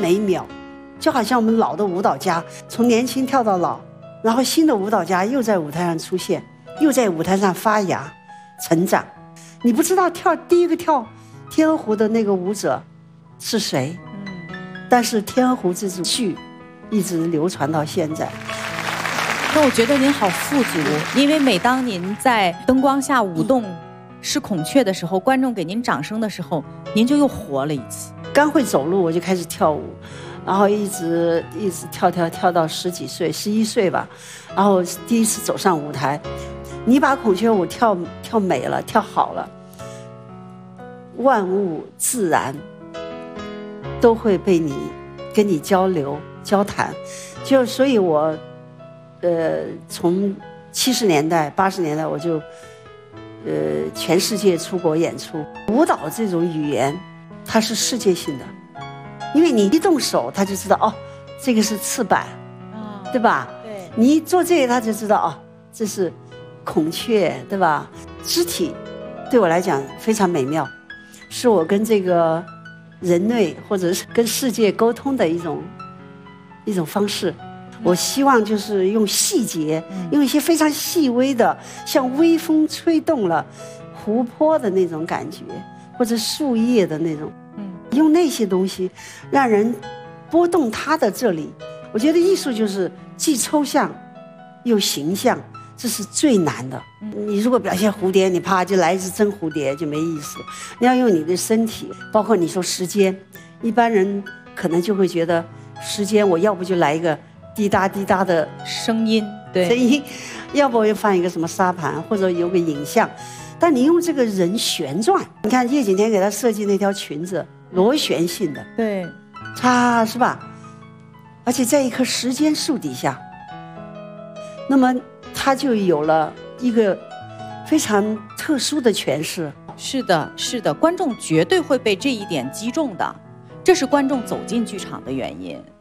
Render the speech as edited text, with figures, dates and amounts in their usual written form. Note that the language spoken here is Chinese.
每秒，就好像我们老的舞蹈家从年轻跳到老，然后新的舞蹈家又在舞台上出现，又在舞台上发芽成长。你不知道第一个跳天鹅湖的那个舞者是谁，但是天鹅湖这支剧一直流传到现在。 那我觉得您好富足，因为每当您在灯光下舞动是孔雀的时候，观众给您掌声的时候，您就又活了一次。 刚会走路我就开始跳舞，然后一直跳到10几岁11岁吧，然后第一次走上舞台。你把孔雀舞跳美了，跳好了，万物自然都会跟你交流交谈。所以我从70年代80年代我就全世界出国演出。舞蹈这种语言它是世界性的，因为你一动手他就知道哦，这个是翅膀，对吧？对，你一做这个他就知道哦，这是孔雀，对吧？肢体对我来讲非常美妙，是我跟这个人类或者是跟世界沟通的一种方式。我希望就是用细节，用一些非常细微的，像微风吹动了湖泊的那种感觉，或者树叶的那种，用那些东西让人拨动他的这里。我觉得艺术就是既抽象又形象，这是最难的。你如果表现蝴蝶，你啪就来一只真蝴蝶就没意思。你要用你的身体，包括你说时间，一般人可能就会觉得时间，我要不就来一个滴答滴答的声音，对， 声音，要不我就放一个什么沙盘，或者有个影像。但你用这个人旋转，你看叶景天给他设计那条裙子，螺旋性的， 对， 是吧？而且在一棵时间树底下，那么他就有了一个非常特殊的诠释。 是的，是的，观众绝对会被这一点击中的，这是观众走进剧场的原因。